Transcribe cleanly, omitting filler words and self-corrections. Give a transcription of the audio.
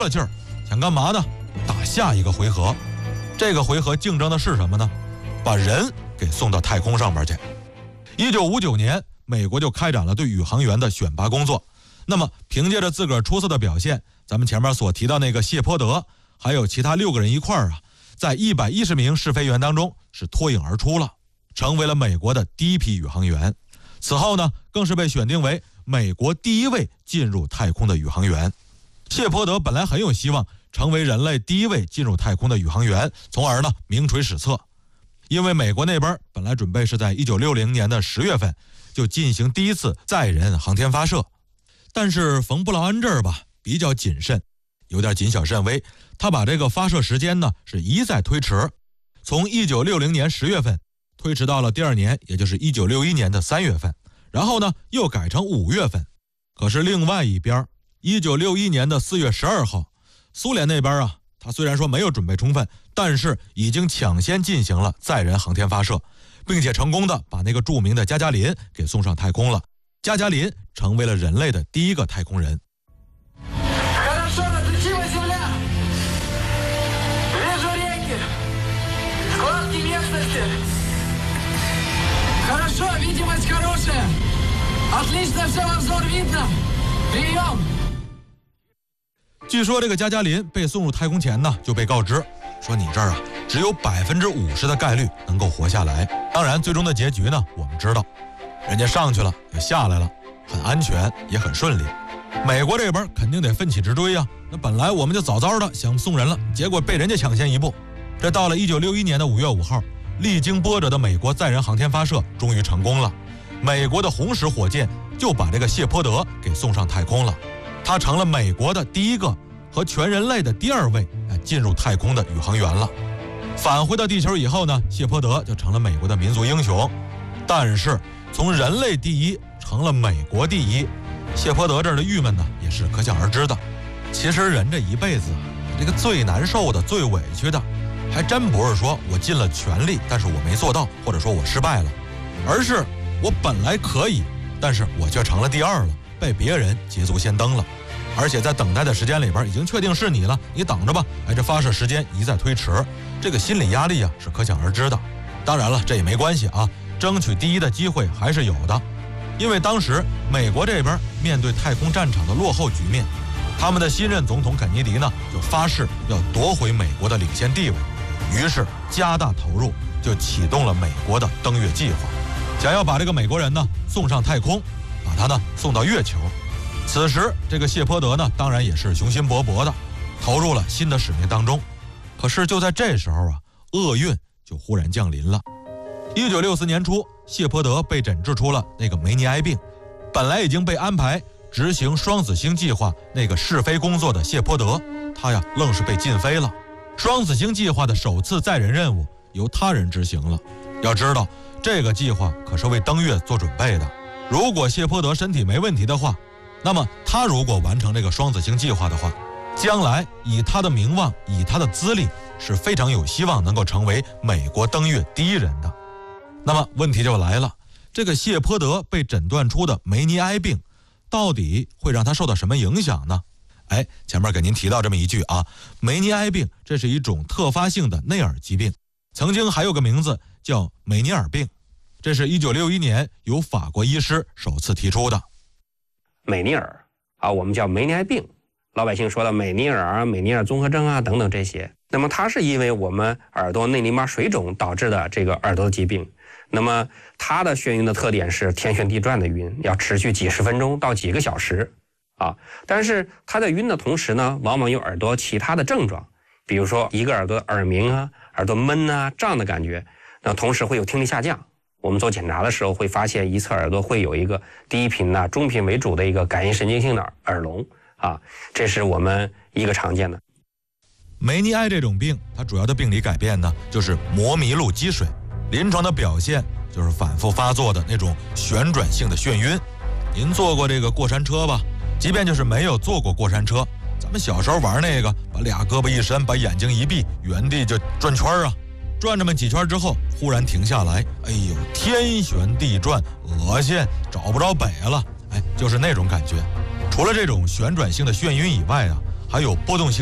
了劲儿，想干嘛呢？打下一个回合。这个回合竞争的是什么呢？把人给送到太空上边去。1959年，美国就开展了对宇航员的选拔工作。那么凭借着自个儿出色的表现，咱们前面所提到那个谢泼德，还有其他6个人一块儿在110名试飞员当中是脱颖而出了，成为了美国的第一批宇航员。此后呢，更是被选定为美国第1位进入太空的宇航员。谢泼德本来很有希望成为人类第1位进入太空的宇航员，从而呢名垂史册。因为美国那边本来准备是在1960年的10月份就进行第1次载人航天发射，但是冯布劳恩这儿比较谨慎，有点谨小慎微，他把这个发射时间呢是一再推迟，从1960年10月份推迟到了第2年，也就是1961年的3月份，然后呢又改成5月份。可是另外一边，1961年的4月12号，苏联那边他虽然说没有准备充分，但是已经抢先进行了载人航天发射，并且成功的把那个著名的加加林给送上太空了。加加林成为了人类的第1个太空人。据说这个加加林被送入太空前呢，就被告知说你这儿只有50%的概率能够活下来。当然最终的结局呢我们知道，人家上去了也下来了，很安全也很顺利。美国这边肯定得奋起直追那本来我们就早早的想送人了，结果被人家抢先一步。这到了1961年的5月5号，历经波折的美国载人航天发射终于成功了。美国的红石火箭就把这个谢泼德给送上太空了，他成了美国的第1个和全人类的第2位进入太空的宇航员了。返回到地球以后呢，谢泼德就成了美国的民族英雄。但是从人类第1成了美国第1，谢泼德这儿的郁闷呢也是可想而知的。其实人这一辈子这个最难受的最委屈的还真不是说我尽了全力但是我没做到，或者说我失败了，而是我本来可以，但是我却成了第2了，被别人捷足先登了。而且在等待的时间里边已经确定是你了，你等着吧，这发射时间一再推迟，这个心理压力是可想而知的。当然了，这也没关系争取第1的机会还是有的。因为当时美国这边面对太空战场的落后局面，他们的新任总统肯尼迪呢就发誓要夺回美国的领先地位，于是加大投入，就启动了美国的登月计划，想要把这个美国人呢送上太空，把他呢送到月球。此时这个谢泼德呢当然也是雄心勃勃的投入了新的使命当中。可是就在这时候厄运就忽然降临了。1964年初，谢泼德被诊治出了那个梅尼埃病。本来已经被安排执行双子星计划那个试飞工作的谢泼德，他愣是被禁飞了。双子星计划的首次载人任务由他人执行了。要知道这个计划可是为登月做准备的，如果谢泼德身体没问题的话，那么他如果完成这个双子星计划的话，将来以他的名望以他的资历是非常有希望能够成为美国登月第1人的。那么问题就来了，这个谢泼德被诊断出的梅尼埃病到底会让他受到什么影响呢？前面给您提到这么一句梅尼埃病这是一种特发性的内耳疾病，曾经还有个名字叫梅尼尔病，这是1961年由法国医师首次提出的。 美尼尔我们叫梅尼埃病，老百姓说的美尼尔、美尼尔综合征等等这些。那么它是因为我们耳朵内淋巴水肿导致的这个耳朵的疾病。那么它的眩晕的特点是天旋地转的晕，要持续几十分钟到几个小时但是它在晕的同时呢，往往有耳朵其他的症状，比如说一个耳朵的耳鸣耳朵闷胀的感觉，那同时会有听力下降。我们做检查的时候会发现一侧耳朵会有一个低频中频为主的一个感应神经性的耳聋这是我们一个常见的。 梅尼埃这种病它主要的病理改变呢就是磨迷路积水，临床的表现就是反复发作的那种旋转性的眩晕。您坐过这个过山车吧？即便就是没有坐过过山车，咱们小时候玩那个把俩胳膊一伸，把眼睛一闭，原地就转圈转这么几圈之后忽然停下来，天旋地转，恶心，找不着北了，就是那种感觉。除了这种旋转性的眩晕以外还有波动性